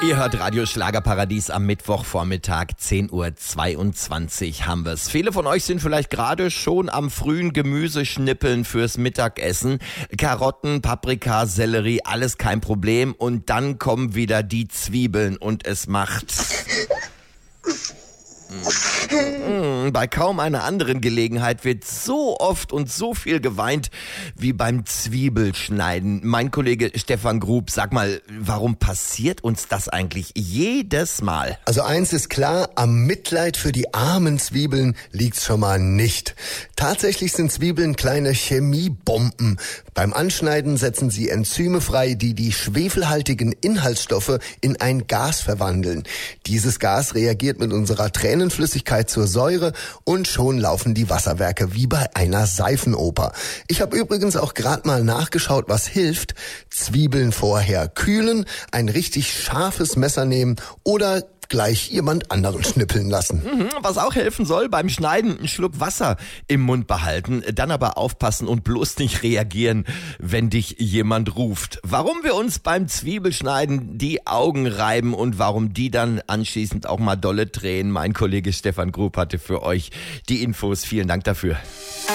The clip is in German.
Ihr hört Radio Schlagerparadies am Mittwochvormittag, 10:22 Uhr haben wir's. Viele von euch sind vielleicht gerade schon am frühen Gemüseschnippeln fürs Mittagessen. Karotten, Paprika, Sellerie, alles kein Problem. Und dann kommen wieder die Zwiebeln und es macht... Bei kaum einer anderen Gelegenheit wird so oft und so viel geweint wie beim Zwiebelschneiden. Mein Kollege Stefan Grub, sag mal, warum passiert uns das eigentlich jedes Mal? Also eins ist klar, am Mitleid für die armen Zwiebeln liegt's schon mal nicht. Tatsächlich sind Zwiebeln kleine Chemiebomben. Beim Anschneiden setzen sie Enzyme frei, die die schwefelhaltigen Inhaltsstoffe in ein Gas verwandeln. Dieses Gas reagiert mit unserer Tränenflüssigkeit zur Säure und schon laufen die Wasserwerke wie bei einer Seifenoper. Ich habe übrigens auch gerade mal nachgeschaut, was hilft. Zwiebeln vorher kühlen, ein richtig scharfes Messer nehmen oder gleich jemand anderen schnippeln lassen. Was auch helfen soll, beim Schneiden einen Schluck Wasser im Mund behalten, dann aber aufpassen und bloß nicht reagieren, wenn dich jemand ruft. Warum wir uns beim Zwiebelschneiden die Augen reiben und warum die dann anschließend auch mal dolle tränen, mein Kollege Stefan Grub hatte für euch die Infos. Vielen Dank dafür.